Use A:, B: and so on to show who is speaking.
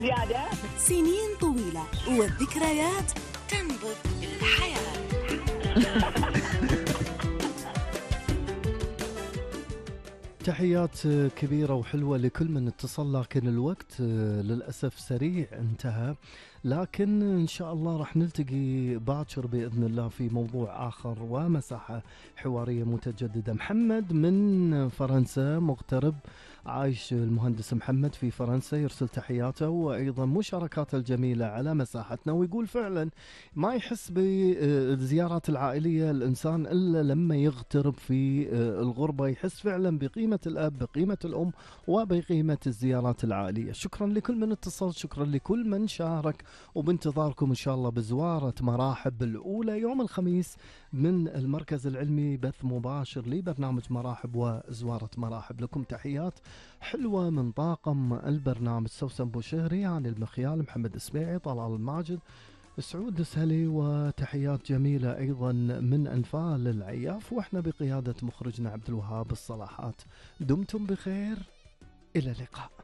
A: زيادة.
B: سنين طويلة والذكريات تنبض الحياة.
C: تحيات كبيرة وحلوة لكل من اتصل، لكن الوقت للأسف سريع انتهى، لكن إن شاء الله راح نلتقي باكر بإذن الله في موضوع آخر ومساحة حوارية متجددة. محمد من فرنسا مغترب، عايش المهندس محمد في فرنسا، يرسل تحياته وأيضا مشاركاته الجميلة على مساحتنا، ويقول فعلا ما يحس بالزيارات العائلية الإنسان إلا لما يغترب في الغربة، يحس فعلا بقيمة الأب، بقيمة الأم، وبقيمة الزيارات العائلية. شكرا لكل من اتصل، شكرا لكل من شارك، وبانتظاركم إن شاء الله بزوارة مراحب الأولى يوم الخميس من المركز العلمي، بث مباشر لبرنامج مراحب وزوارة مراحب. لكم تحيات حلوة من طاقم البرنامج: سوسن بوشهري، عن المخيال، محمد اسماعي، طلال الماجد، سعود السهلي، وتحيات جميلة أيضا من أنفال العياف، وإحنا بقيادة مخرجنا عبد الوهاب الصلاحات. دمتم بخير، إلى اللقاء.